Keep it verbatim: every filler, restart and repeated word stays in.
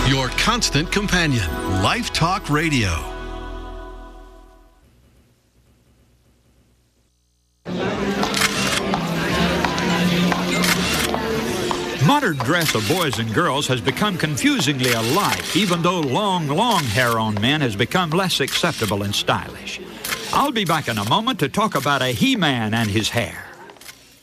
Your constant companion, Life Talk Radio. Modern dress of boys and girls has become confusingly alike, even though long, long hair on men has become less acceptable and stylish. I'll be back in a moment to talk about a He-Man and his hair.